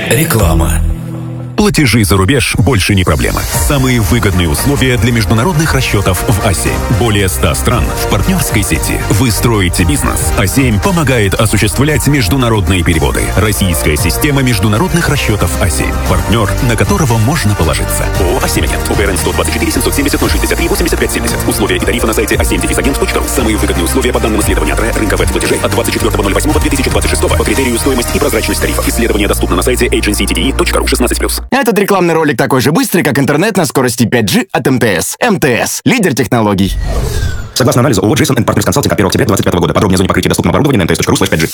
Реклама. Платежи за рубеж больше не проблема. Самые выгодные условия для международных расчетов в А7. Более 100 стран в партнерской сети. Вы строите бизнес. А7 помогает осуществлять международные переводы. Российская система международных расчетов А7. Партнер, на которого можно положиться. ООО «А7 Агент». УГРН 124 770 063 85 70. Условия и тарифы на сайте a7-agent.ru. Самые выгодные условия по данным исследования от рынка веб-платежей от 24.08.2026 по критерию стоимость и прозрачность тарифов. Исследование доступно на сайте agencytde.ru 16+. Этот рекламный ролик такой же быстрый, как интернет на скорости 5G от МТС. МТС – лидер технологий. Согласно анализу ООО «Джейсон & Партнерс Консалтинг» от 1 октября 2025 года. Подробнее о зоне покрытия доступного оборудования на mts.ru/5G.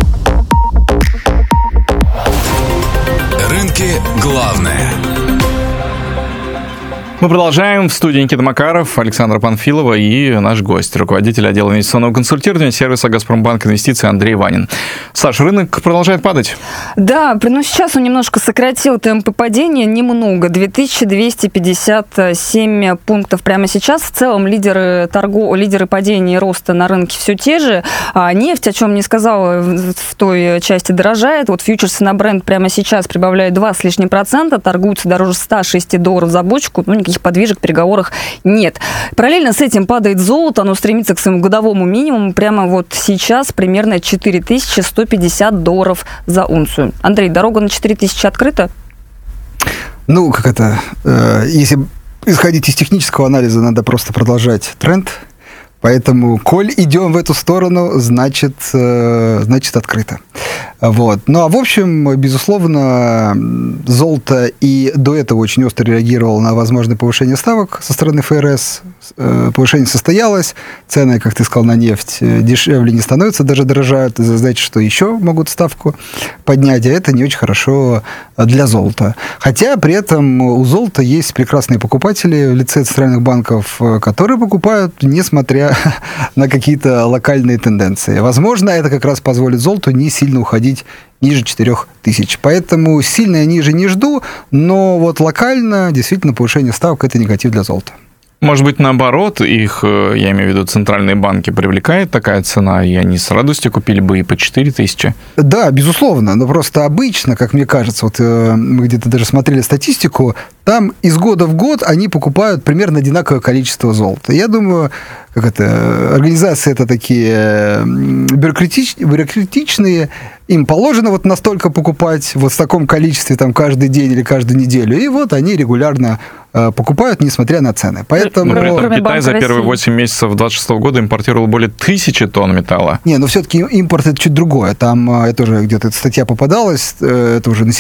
Рынки главное. Мы продолжаем. В студии Никита Макаров, Александра Панфилова и наш гость, руководитель отдела инвестиционного консультирования сервиса «Газпромбанк Инвестиции» Андрей Ванин. Саш, рынок продолжает падать? Да, но сейчас он немножко сократил темпы падения, немного, 2257 пунктов прямо сейчас. В целом лидеры падения и роста на рынке все те же. А нефть, о чем не сказала, в той части дорожает. Вот фьючерсы на Brent прямо сейчас прибавляют 2 с лишним процента, торгуются дороже $106 за бочку. Никаких подвижек в переговорах нет. Параллельно с этим падает золото, оно стремится к своему годовому минимуму. Прямо вот сейчас примерно $4150 за унцию. Андрей, дорога на 4000 открыта? Ну, если исходить из технического анализа, надо просто продолжать тренд. Поэтому, коль идем в эту сторону, значит открыто. Вот. Ну, а в общем, безусловно, золото и до этого очень остро реагировало на возможное повышение ставок со стороны ФРС. Повышение состоялось, цены, как ты сказал, на нефть дешевле не становятся, даже дорожают. Это значит, что еще могут ставку поднять, а это не очень хорошо для золота. Хотя при этом у золота есть прекрасные покупатели в лице центральных банков, которые покупают, несмотря на какие-то локальные тенденции. Возможно, это как раз позволит золоту не сильно уходить ниже 4000. Поэтому сильно я ниже не жду, но вот локально действительно повышение ставок – это негатив для золота. Может быть, наоборот, их, я имею в виду, центральные банки привлекает такая цена, и они с радостью купили бы и по 4000? Да, безусловно, но просто обычно, как мне кажется, вот мы где-то даже смотрели статистику, там из года в год они покупают примерно одинаковое количество золота. Я думаю, организации это такие бюрократичные, им положено вот настолько покупать, вот в таком количестве там каждый день или каждую неделю, и вот они регулярно покупают, несмотря на цены. Поэтому... При этом Китай за первые 8 месяцев 2026 года импортировал более 1000 тонн металла. Не, но все-таки импорт это чуть другое. Там это уже где-то статья попадалась, это уже